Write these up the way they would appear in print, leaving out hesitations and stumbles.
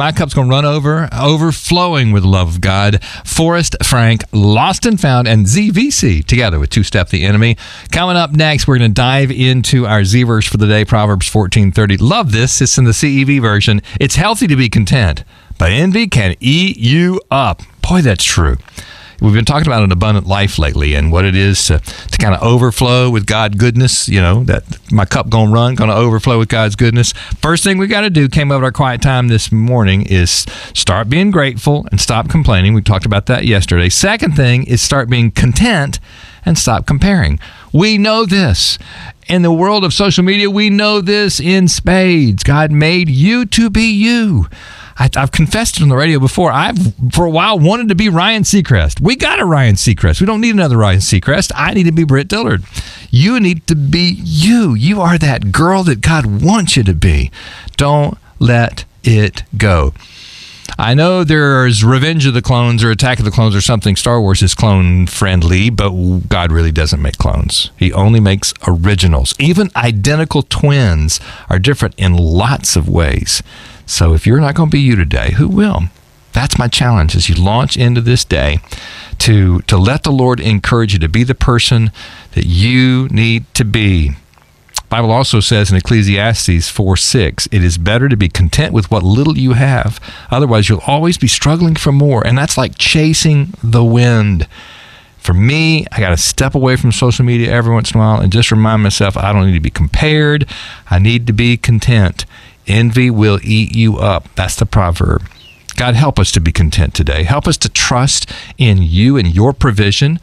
My cup's going to run over, overflowing with the love of God. Forrest Frank, Lost and Found, and ZVC together with Two-Step the Enemy. Coming up next, we're going to dive into our Z verse for the day, Proverbs 14:30. Love this. It's in the CEV version. It's healthy to be content, but envy can eat you up. Boy, that's true. We've been talking about an abundant life lately and what it is to kind of overflow with God's goodness. You know, that my cup going to overflow with God's goodness. First thing we got to do, came over our quiet time this morning, is start being grateful and stop complaining. We talked about that yesterday. Second thing is start being content and stop comparing. We know this. In the world of social media, we know this in spades. God made you to be you. I've confessed it on the radio before. I've, for a while, wanted to be Ryan Seacrest. We got a Ryan Seacrest. We don't need another Ryan Seacrest. I need to be Britt Dillard. You need to be you. You are that girl that God wants you to be. Don't let it go. I know there's Revenge of the Clones or Attack of the Clones or something. Star Wars is clone friendly, but God really doesn't make clones. He only makes originals. Even identical twins are different in lots of ways. So if you're not going to be you today, who will? That's my challenge as you launch into this day, to let the Lord encourage you to be the person that you need to be. The Bible also says in Ecclesiastes 4:6, it is better to be content with what little you have. Otherwise, you'll always be struggling for more. And that's like chasing the wind. For me, I got to step away from social media every once in a while and just remind myself I don't need to be compared. I need to be content. Envy will eat you up. That's the proverb. God, help us to be content today. Help us to trust in you and your provision.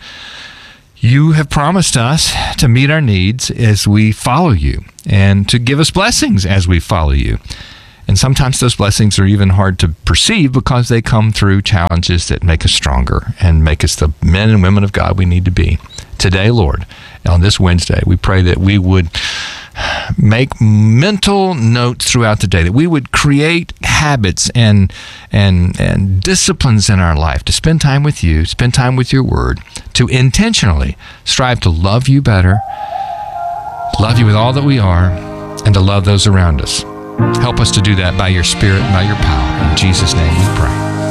You have promised us to meet our needs as we follow you and to give us blessings as we follow you. And sometimes those blessings are even hard to perceive because they come through challenges that make us stronger and make us the men and women of God we need to be. Today, Lord, on this Wednesday, we pray that we would make mental notes throughout the day, that we would create habits and disciplines in our life to spend time with you, spend time with your word, to intentionally strive to love you better, love you with all that we are, and to love those around us. Help us to do that by your Spirit and by your power. In Jesus' name we pray.